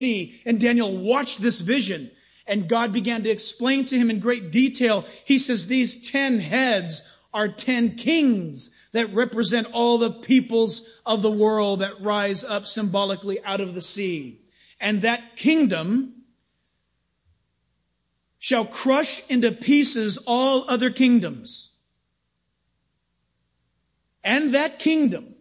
And Daniel watched this vision, and God began to explain to him in great detail. He says these 10 heads are 10 kings that represent all the peoples of the world that rise up symbolically out of the sea. And that kingdom shall crush into pieces all other kingdoms. And that kingdom,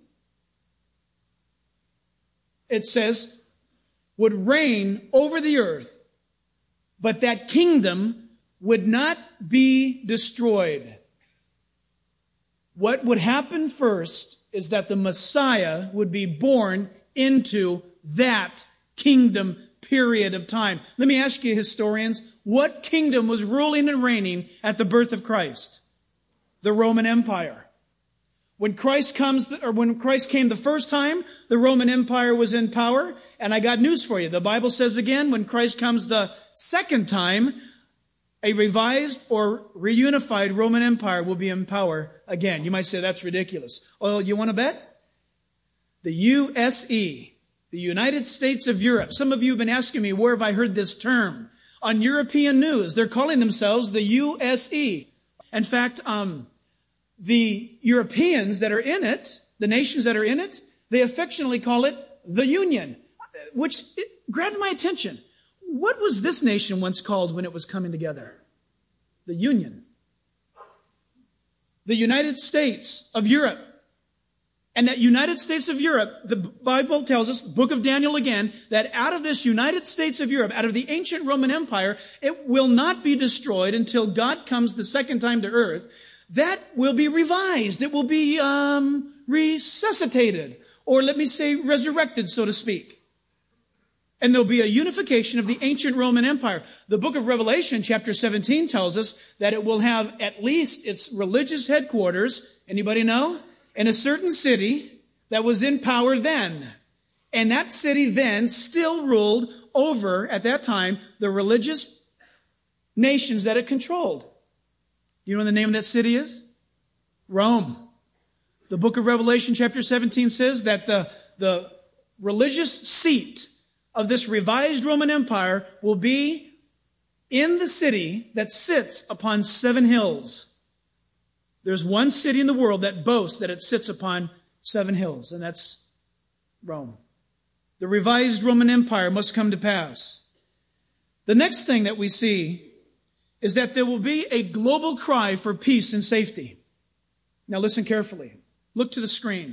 it says, would reign over the earth, but that kingdom would not be destroyed. What would happen first is that the Messiah would be born into that kingdom period of time. Let me ask you, historians, what kingdom was ruling and reigning at the birth of Christ? The Roman Empire. When Christ came the first time, the Roman Empire was in power. And I got news for you. The Bible says again, when Christ comes the second time, a revised or reunified Roman Empire will be in power again. You might say that's ridiculous. Oh, you want to bet? The USE, the United States of Europe. Some of you have been asking me, where have I heard this term? On European news, they're calling themselves the USE. In fact, the Europeans that are in it, the nations that are in it, they affectionately call it the Union, which grabbed my attention. What was this nation once called when it was coming together? The Union. The United States of Europe. And that United States of Europe, the Bible tells us, the book of Daniel again, that out of this United States of Europe, out of the ancient Roman Empire, it will not be destroyed until God comes the second time to earth. That will be revised. It will be resuscitated. Or let me say resurrected, so to speak. And there'll be a unification of the ancient Roman Empire. The book of Revelation, chapter 17, tells us that it will have at least its religious headquarters, anybody know? In a certain city that was in power then. And that city then still ruled over, at that time, the religious nations that it controlled. Do you know what the name of that city is? Rome. The book of Revelation, chapter 17, says that the religious seat of this revised Roman Empire will be in the city that sits upon 7 hills. There's one city in the world that boasts that it sits upon 7 hills, and that's Rome. The revised Roman Empire must come to pass. The next thing that we see is that there will be a global cry for peace and safety. Now listen carefully. Look to the screen.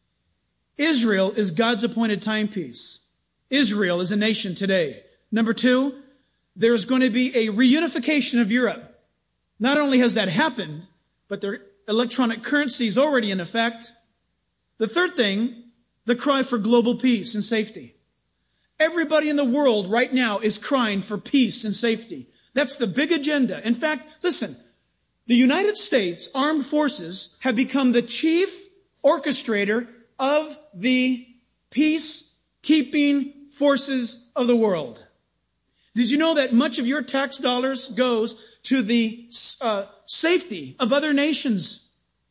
Israel is God's appointed timepiece. Israel is a nation today. Number 2, there is going to be a reunification of Europe. Not only has that happened, but their electronic currency is already in effect. The third thing, the cry for global peace and safety. Everybody in the world right now is crying for peace and safety. That's the big agenda. In fact, listen, the United States Armed Forces have become the chief orchestrator of the peacekeeping forces of the world. Did you know that much of your tax dollars goes to the safety of other nations?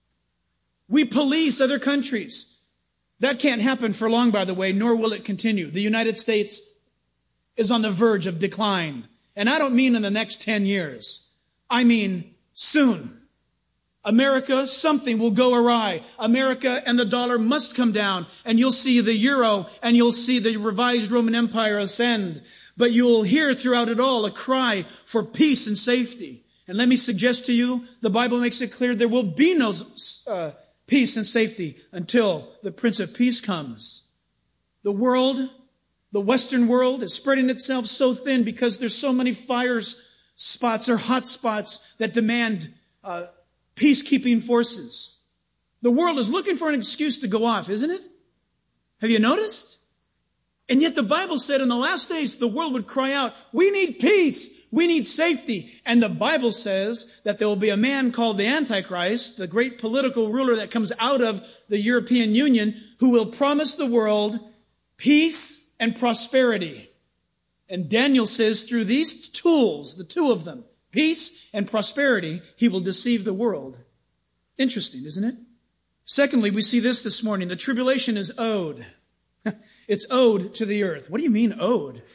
We police other countries. That can't happen for long, by the way, nor will it continue. The United States is on the verge of decline. And I don't mean in the next 10 years. I mean soon. America, something will go awry. America and the dollar must come down, and you'll see the euro, and you'll see the revised Roman Empire ascend. But you'll hear throughout it all a cry for peace and safety. And let me suggest to you, the Bible makes it clear there will be no peace and safety until the Prince of Peace comes. The world, the Western world, is spreading itself so thin because there's so many fire spots or hot spots that demand peacekeeping forces. The world is looking for an excuse to go off, isn't it? Have you noticed? And yet the Bible said in the last days the world would cry out, we need peace, we need safety. And the Bible says that there will be a man called the Antichrist, the great political ruler that comes out of the European Union, who will promise the world peace and prosperity. And Daniel says through these tools, the two of them, peace and prosperity, he will deceive the world. Interesting, isn't it? Secondly, we see this morning. The tribulation is owed. It's owed to the earth. What do you mean owed?